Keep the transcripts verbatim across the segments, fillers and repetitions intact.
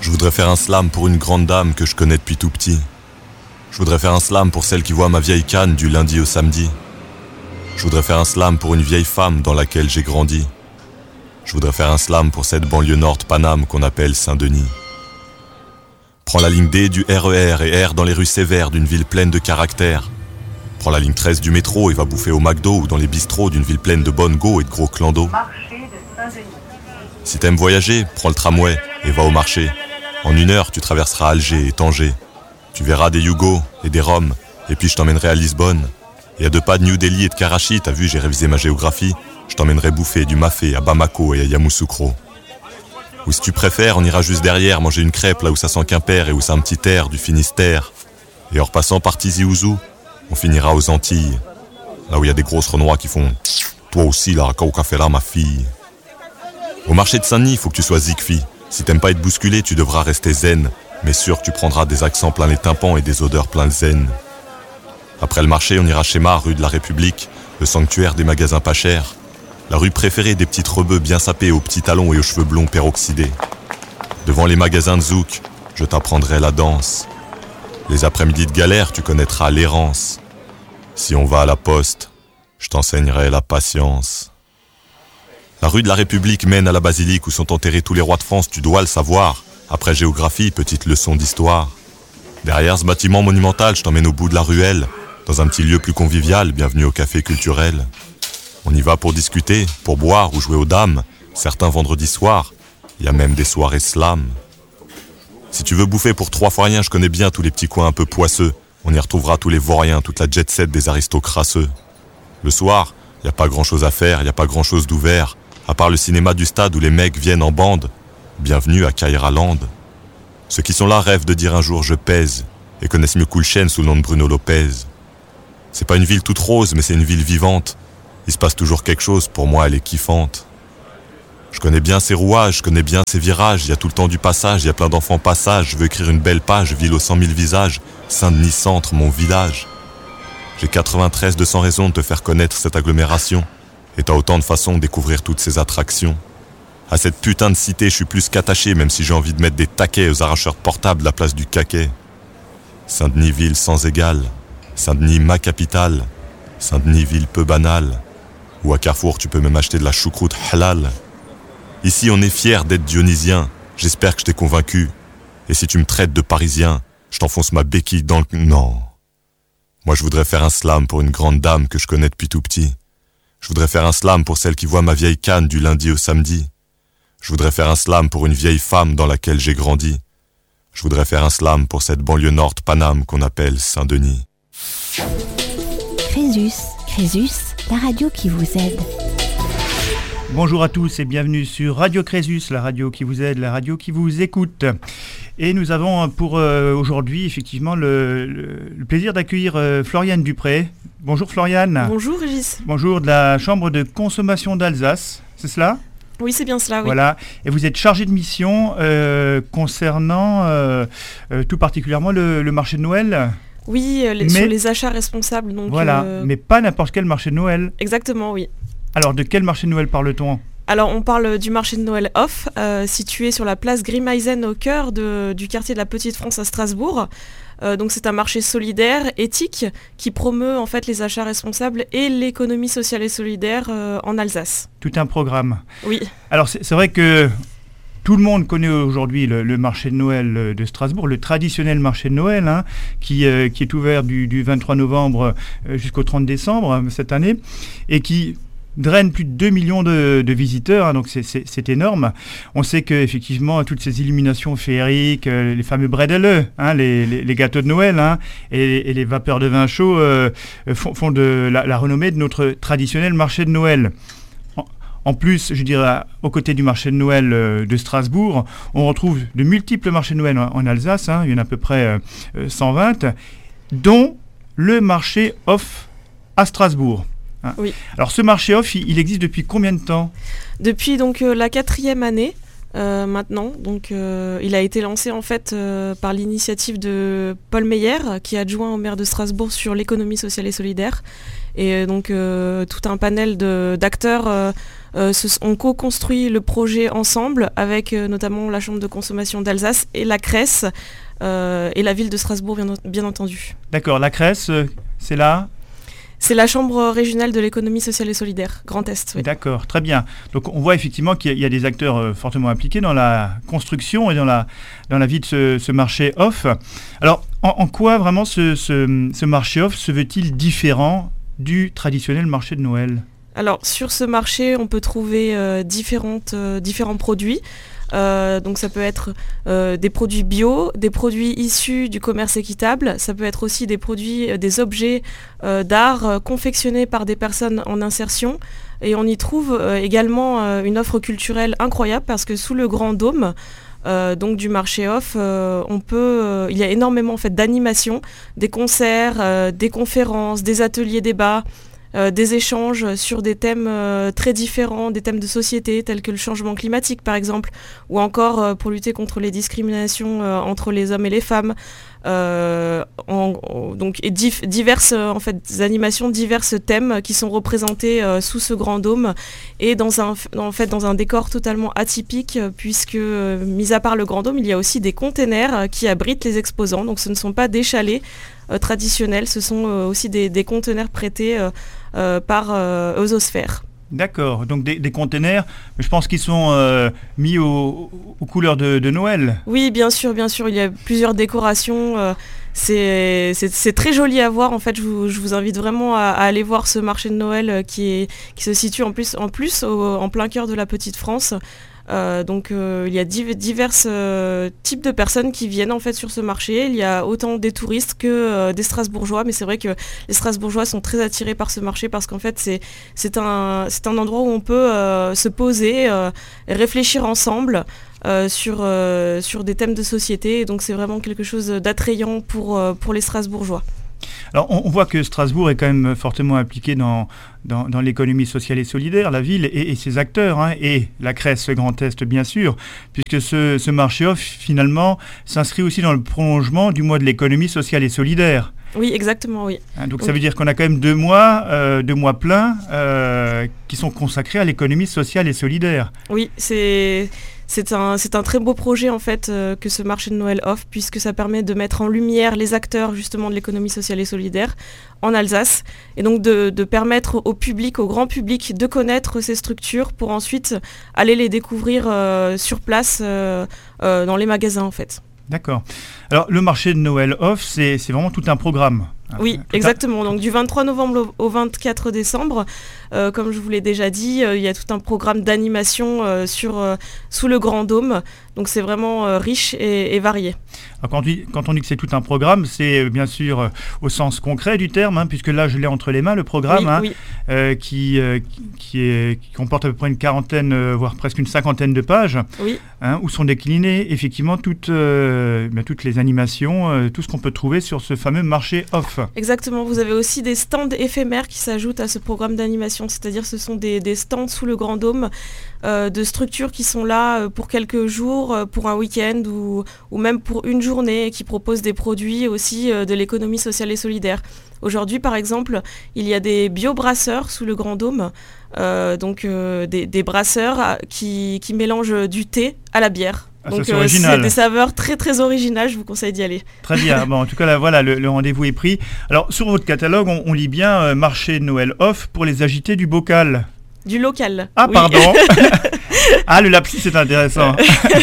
Je voudrais faire un slam pour une grande dame que je connais depuis tout petit. Je voudrais faire un slam pour celle qui voit ma vieille canne du lundi au samedi. Je voudrais faire un slam pour une vieille femme dans laquelle j'ai grandi. Je voudrais faire un slam pour cette banlieue nord de Paname qu'on appelle Saint-Denis. Prends la ligne D du R E R et erre dans les rues sévères d'une ville pleine de caractère. Prends la ligne treize du métro et va bouffer au McDo ou dans les bistrots d'une ville pleine de bonnes go et de gros clandos. Si t'aimes voyager, prends le tramway et va au marché. En une heure, tu traverseras Alger et Tanger. Tu verras des Yougos et des Roms, et puis je t'emmènerai à Lisbonne. Et à deux pas de New Delhi et de Karachi, t'as vu, j'ai révisé ma géographie, je t'emmènerai bouffer du mafé à Bamako et à Yamoussoukro. Ou si tu préfères, on ira juste derrière manger une crêpe là où ça sent Quimper et où c'est un petit air du Finistère. Et en repassant par Tizi Ouzou, on finira aux Antilles, là où il y a des grosses renois qui font « Toi aussi, là, au café là, ma fille ». Au marché de Saint-Denis, il faut que tu sois zigfi. Si t'aimes pas être bousculé, tu devras rester zen. Mais sûr que tu prendras des accents plein les tympans et des odeurs plein le zen. Après le marché, on ira chez Mar, rue de la République, le sanctuaire des magasins pas chers. La rue préférée des petites rebeux bien sapés aux petits talons et aux cheveux blonds peroxydés. Devant les magasins de zouk, je t'apprendrai la danse. Les après-midi de galère, tu connaîtras l'errance. Si on va à la poste, je t'enseignerai la patience. La rue de la République mène à la basilique où sont enterrés tous les rois de France, tu dois le savoir. Après géographie, petite leçon d'histoire. Derrière ce bâtiment monumental, je t'emmène au bout de la ruelle, dans un petit lieu plus convivial, bienvenue au café culturel. On y va pour discuter, pour boire ou jouer aux dames, certains vendredis soirs, il y a même des soirées slam. Si tu veux bouffer pour trois fois rien, je connais bien tous les petits coins un peu poisseux. On y retrouvera tous les vauriens, toute la jet set des aristocrasseux. Le soir, il n'y a pas grand chose à faire, il n'y a pas grand chose d'ouvert, à part le cinéma du stade où les mecs viennent en bande. Bienvenue à Kairaland. Ceux qui sont là rêvent de dire un jour je pèse et connaissent mieux Kulchen sous le nom de Bruno Lopez. C'est pas une ville toute rose, mais c'est une ville vivante. Il se passe toujours quelque chose, pour moi elle est kiffante. Je connais bien ses rouages, je connais bien ses virages, il y a tout le temps du passage, il y a plein d'enfants passage, je veux écrire une belle page, ville aux cent mille visages, Saint-Denis centre, mon village. J'ai quatre-vingt-treize deux cents raisons de te faire connaître cette agglomération, et t'as autant de façons de découvrir toutes ces attractions. À cette putain de cité, je suis plus qu'attaché, même si j'ai envie de mettre des taquets aux arracheurs portables à la place du caquet. Saint-Denis, ville sans égal. Saint-Denis, ma capitale. Saint-Denis, ville peu banale. Ou à Carrefour, tu peux même acheter de la choucroute halal. Ici, on est fiers d'être dionysien. J'espère que je t'ai convaincu. Et si tu me traites de parisien, je t'enfonce ma béquille dans le... Non. Moi, je voudrais faire un slam pour une grande dame que je connais depuis tout petit. Je voudrais faire un slam pour celle qui voit ma vieille canne du lundi au samedi. Je voudrais faire un slam pour une vieille femme dans laquelle j'ai grandi. Je voudrais faire un slam pour cette banlieue nord de Paname qu'on appelle Saint-Denis. Crésus, Crésus, la radio qui vous aide. Bonjour à tous et bienvenue sur Radio Crésus, la radio qui vous aide, la radio qui vous écoute. Et nous avons pour euh, aujourd'hui effectivement le, le, le plaisir d'accueillir euh, Floriane Dupré. Bonjour Floriane. Bonjour Régis. Bonjour, de la Chambre de consommation d'Alsace, c'est cela ? Oui, c'est bien cela, oui. Voilà, et vous êtes chargé de mission euh, concernant euh, euh, tout particulièrement le, le marché de Noël. Oui, les, mais, sur les achats responsables. Donc, voilà, euh... mais pas n'importe quel marché de Noël. Exactement, oui. Alors, de quel marché de Noël parle-t-on ? Alors, on parle du marché de Noël Off, euh, situé sur la place Grimeisen au cœur de, du quartier de la Petite France à Strasbourg. Euh, donc, c'est un marché solidaire, éthique, qui promeut en fait les achats responsables et l'économie sociale et solidaire euh, en Alsace. Tout un programme. Oui. Alors, c'est, c'est vrai que tout le monde connaît aujourd'hui le, le marché de Noël de Strasbourg, le traditionnel marché de Noël, hein, qui, euh, qui est ouvert du, du vingt-trois novembre euh, jusqu'au trente décembre cette année, et qui draine plus de deux millions de, de visiteurs, hein, donc c'est, c'est, c'est énorme. On sait qu'effectivement, toutes ces illuminations féeriques, euh, les fameux bredele, hein, les, les, les gâteaux de Noël, hein, et, et les vapeurs de vin chaud euh, font, font de la, la renommée de notre traditionnel marché de Noël. En, en plus, je dirais, aux côtés du marché de Noël euh, de Strasbourg, on retrouve de multiples marchés de Noël en, en Alsace, hein, il y en a à peu près euh, cent vingt, dont le marché Off à Strasbourg. Hein. Oui. Alors ce marché off, il, il existe depuis combien de temps ? Depuis donc euh, la quatrième année euh, maintenant. Donc euh, il a été lancé en fait euh, par l'initiative de Paul Meyer, qui est adjoint au maire de Strasbourg sur l'économie sociale et solidaire. Et donc euh, tout un panel de, d'acteurs euh, Euh, ce, on co-construit le projet ensemble avec euh, notamment la Chambre de consommation d'Alsace et la Cresse euh, et la ville de Strasbourg, bien, bien entendu. D'accord, la Cresse, euh, c'est là ? C'est la Chambre régionale de l'économie sociale et solidaire, Grand Est. Oui. D'accord, très bien. Donc on voit effectivement qu'il y a, il y a des acteurs euh, fortement impliqués dans la construction et dans la, dans la vie de ce, ce marché off. Alors en, en quoi vraiment ce, ce, ce marché off se veut-il différent du traditionnel marché de Noël ? Alors sur ce marché, on peut trouver euh, différentes, euh, différents produits. Euh, donc ça peut être euh, des produits bio, des produits issus du commerce équitable, ça peut être aussi des produits, euh, des objets euh, d'art euh, confectionnés par des personnes en insertion. Et on y trouve euh, également euh, une offre culturelle incroyable parce que sous le grand dôme, Euh, donc du marché off, euh, on peut, euh, il y a énormément en fait d'animations, des concerts, euh, des conférences, des ateliers débats, euh, des échanges sur des thèmes euh, très différents, des thèmes de société tels que le changement climatique par exemple, ou encore euh, pour lutter contre les discriminations euh, entre les hommes et les femmes. Euh, en, en, donc et dif, diverses en fait animations, divers thèmes qui sont représentés euh, sous ce grand dôme et dans un en fait dans un décor totalement atypique puisque euh, mis à part le grand dôme, il y a aussi des containers euh, qui abritent les exposants. Donc ce ne sont pas des chalets euh, traditionnels, ce sont euh, aussi des, des containers prêtés euh, euh, par euh, Eusosphère. D'accord, donc des, des containers, je pense qu'ils sont euh, mis au, aux couleurs de, de Noël. Oui, bien sûr, bien sûr, il y a plusieurs décorations, euh, c'est, c'est, c'est très joli à voir, en fait, je vous, je vous invite vraiment à, à aller voir ce marché de Noël euh, qui, est, qui se situe en plus, en, plus au, en plein cœur de la petite France. Euh, donc euh, il y a div- divers euh, types de personnes qui viennent en fait sur ce marché. Il y a autant des touristes que euh, des Strasbourgeois, mais c'est vrai que les Strasbourgeois sont très attirés par ce marché parce qu'en fait c'est, c'est, un, c'est un endroit où on peut euh, se poser, euh, réfléchir ensemble euh, sur, euh, sur des thèmes de société, et donc c'est vraiment quelque chose d'attrayant pour, euh, pour les Strasbourgeois. Alors on, on voit que Strasbourg est quand même fortement impliqué dans, dans, dans l'économie sociale et solidaire, la ville et, et ses acteurs, hein, et la Cresse Grand Est bien sûr, puisque ce, ce marché off finalement s'inscrit aussi dans le prolongement du mois de l'économie sociale et solidaire. Oui, exactement, oui. Hein, donc oui. Ça veut dire qu'on a quand même deux mois, euh, deux mois pleins euh, qui sont consacrés à l'économie sociale et solidaire. Oui, c'est... C'est un, c'est un très beau projet en fait euh, que ce marché de Noël offre, puisque ça permet de mettre en lumière les acteurs justement de l'économie sociale et solidaire en Alsace, et donc de, de permettre au public, au grand public, de connaître ces structures pour ensuite aller les découvrir euh, sur place euh, euh, dans les magasins en fait. D'accord. Alors le marché de Noël off, c'est, c'est vraiment tout un programme. Oui, tout exactement. Un... Donc du vingt-trois novembre au vingt-quatre décembre, euh, comme je vous l'ai déjà dit, euh, il y a tout un programme d'animation euh, sur, euh, sous le Grand Dôme. Donc c'est vraiment euh, riche et, et varié. Alors, quand, on dit, quand on dit que c'est tout un programme, c'est euh, bien sûr euh, au sens concret du terme, hein, puisque là je l'ai entre les mains, le programme, oui, hein, oui. Euh, qui, euh, qui, est, qui comporte à peu près une quarantaine, euh, voire presque une cinquantaine de pages, oui. hein, où sont déclinées effectivement toutes, euh, bien, toutes les animations, euh, tout ce qu'on peut trouver sur ce fameux marché off. Exactement, vous avez aussi des stands éphémères qui s'ajoutent à ce programme d'animation, c'est-à-dire ce sont des, des stands sous le Grand Dôme euh, de structures qui sont là euh, pour quelques jours, euh, pour un week-end ou, ou même pour une journée, et qui proposent des produits aussi euh, de l'économie sociale et solidaire. Aujourd'hui, par exemple, il y a des bio-brasseurs sous le Grand Dôme, euh, donc euh, des, des brasseurs qui, qui mélangent du thé à la bière. Ah, donc c'est, euh, c'est des saveurs très très originales, je vous conseille d'y aller. Très bien, bon, en tout cas là, voilà, le, le rendez-vous est pris. Alors sur votre catalogue, on, on lit bien euh, marché de Noël off pour les agités du bocal. Du local. Ah oui. Pardon. Ah, le lapsus c'est intéressant.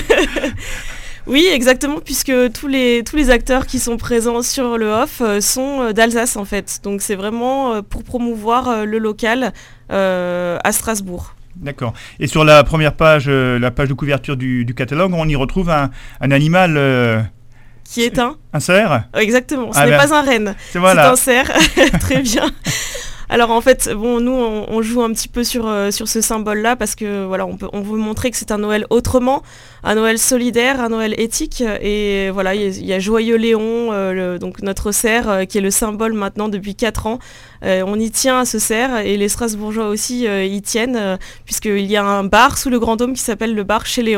Oui, exactement, puisque tous les, tous les acteurs qui sont présents sur le off euh, sont euh, d'Alsace en fait. Donc c'est vraiment euh, pour promouvoir euh, le local euh, à Strasbourg. D'accord. Et sur la première page, euh, la page de couverture du, du catalogue, on y retrouve un, un animal... Euh, qui est un Un cerf. Exactement, ce ah n'est ben, pas un renne, c'est, voilà. c'est un cerf. Très bien. Alors en fait, bon, nous on, on joue un petit peu sur, euh, sur ce symbole-là parce que voilà, on, peut, on veut montrer que c'est un Noël autrement, un Noël solidaire, un Noël éthique. Et voilà, il y, y a Joyeux Léon, euh, le, donc notre cerf euh, qui est le symbole maintenant depuis quatre ans. Euh, on y tient à ce cerf et les Strasbourgeois aussi euh, y tiennent euh, puisqu'il y a un bar sous le Grand Dôme qui s'appelle le bar chez Léon.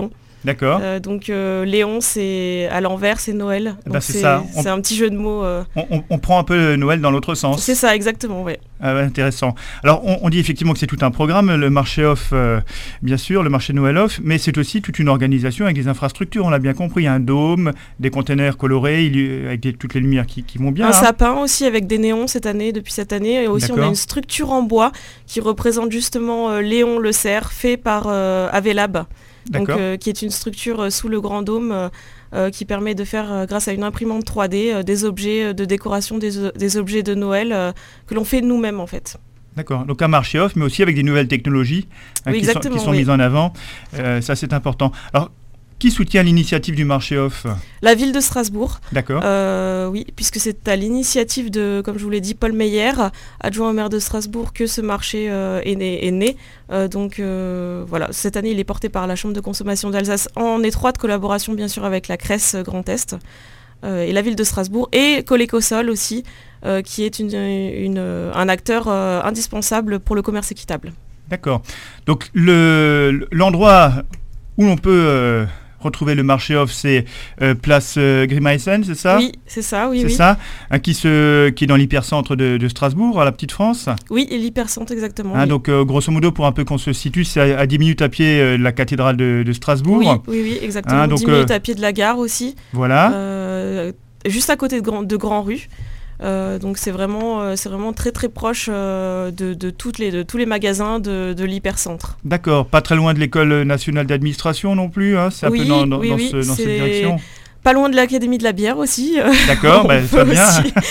D'accord. Euh, donc euh, Léon, c'est à l'envers, c'est Noël. Bah, Donc c'est c'est, ça. On... c'est un petit jeu de mots. Euh... On, on, on prend un peu Noël dans l'autre sens. C'est ça, exactement, oui. Ah, intéressant. Alors, on, on dit effectivement que c'est tout un programme, le marché off, euh, bien sûr, le marché de Noël off, mais c'est aussi toute une organisation avec des infrastructures, on l'a bien compris, un dôme, des containers colorés, il, avec des, toutes les lumières qui, qui vont bien. Un hein. sapin aussi avec des néons cette année, depuis cette année, et aussi D'accord. on a une structure en bois qui représente justement euh, Léon le cerf, fait par euh, Avelab, donc, euh, qui est une structure euh, sous le grand dôme, euh, Euh, qui permet de faire, euh, grâce à une imprimante trois D, euh, des objets euh, de décoration, des, des objets de Noël euh, que l'on fait nous-mêmes en fait. D'accord, donc un marché off, mais aussi avec des nouvelles technologies hein, oui, qui sont, qui sont oui. mises en avant. Euh, ça, c'est important. Alors, qui soutient l'initiative du marché off ? La ville de Strasbourg. D'accord. Euh, oui, puisque c'est à l'initiative de, comme je vous l'ai dit, Paul Meyer, adjoint au maire de Strasbourg, que ce marché euh, est né. Est né. Euh, donc euh, voilà, cette année, il est porté par la Chambre de consommation d'Alsace, en étroite collaboration bien sûr avec la Cresse Grand Est euh, et la ville de Strasbourg, et Colécosol aussi, euh, qui est une, une, un acteur euh, indispensable pour le commerce équitable. D'accord. Donc le, l'endroit où l'on peut... Euh retrouver le marché off, c'est euh, place euh, Grimeissen, c'est ça ? Oui, c'est ça, oui, c'est oui. ça, hein, qui, se, qui est dans l'hypercentre de, de Strasbourg, à la Petite France. Oui, et l'hypercentre, exactement. Hein, oui. Donc, euh, grosso modo, pour un peu qu'on se situe, c'est à, à dix minutes à pied euh, de la cathédrale de, de Strasbourg. Oui, oui, oui, exactement. Hein, donc, dix minutes euh, à pied de la gare aussi. Voilà. Euh, juste à côté de Grand, de Grand Rue. Euh, donc c'est vraiment, euh, c'est vraiment très très proche euh, de, de, toutes les, de tous les magasins de, de l'hypercentre. D'accord, pas très loin de l'école nationale d'administration non plus, hein, c'est un oui, peu dans, dans, oui, dans, oui, ce, dans cette direction. Pas loin de l'Académie de la bière aussi. D'accord, bah, très bien.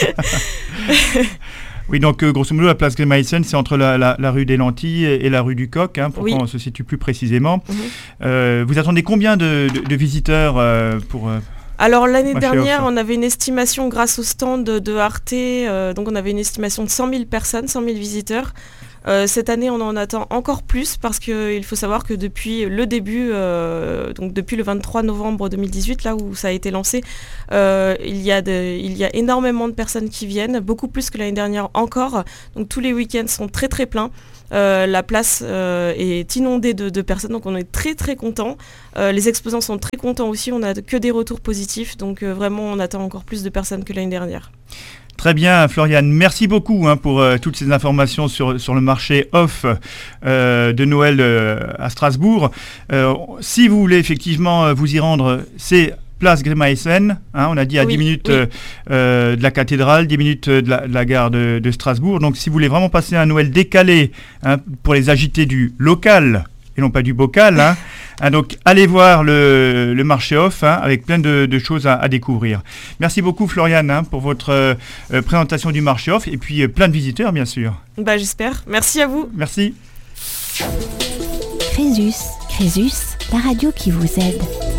Oui, donc euh, grosso modo, la place Grimeissen, c'est entre la, la, la rue des Lentilles et, et la rue du Coq, hein, pour oui. qu'on se situe plus précisément. Mm-hmm. Euh, vous attendez combien de, de, de visiteurs euh, pour... Euh, Alors l'année dernière, on avait une estimation grâce au stand de, de Arte, euh, donc on avait une estimation de cent mille personnes, cent mille visiteurs. Euh, cette année, on en attend encore plus parce qu'il faut savoir que depuis le début, euh, donc depuis le vingt-trois novembre deux mille dix-huit, là où ça a été lancé, euh, il, y a de, il y a énormément de personnes qui viennent, beaucoup plus que l'année dernière encore. Donc tous les week-ends sont très très pleins. Euh, la place euh, est inondée de, de personnes, donc on est très très contents. Euh, les exposants sont très contents aussi, on n'a que des retours positifs, donc euh, vraiment on attend encore plus de personnes que l'année dernière. Très bien, Floriane. Merci beaucoup hein, pour euh, toutes ces informations sur, sur le marché off euh, de Noël euh, à Strasbourg. Euh, si vous voulez effectivement vous y rendre, c'est place Grimeissen, hein, on a dit à oui, dix minutes oui. euh, euh, de la cathédrale, dix minutes de la, de la gare de, de Strasbourg. Donc si vous voulez vraiment passer un Noël décalé hein, pour les agités du local et non pas du bocal, hein, hein, donc allez voir le, le marché off hein, avec plein de, de choses à, à découvrir. Merci beaucoup Floriane hein, pour votre euh, présentation du marché off et puis euh, plein de visiteurs bien sûr. Bah, j'espère. Merci à vous. Merci. Crésus, Crésus, la radio qui vous aide.